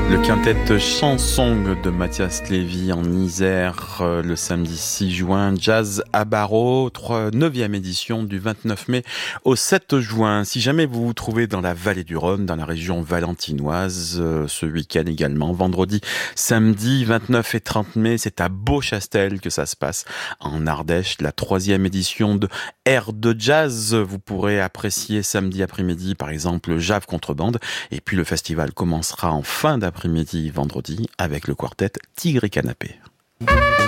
Le quintet Chansong de Mathias Lévy en Isère, le samedi 6 juin, Jazz à Barreau, 9e édition du 29 mai au 7 juin. Si jamais vous vous trouvez dans la vallée du Rhône, dans la région valentinoise, ce week-end également, vendredi, samedi 29 et 30 mai, c'est à Beauchastel que ça se passe, en Ardèche, la 3e édition de Air de Jazz. Vous pourrez apprécier samedi après-midi, par exemple, Jave Contrebande, et puis le festival commencera en fin d'après-midi, vendredi, avec le quartet Tigre et Canapé.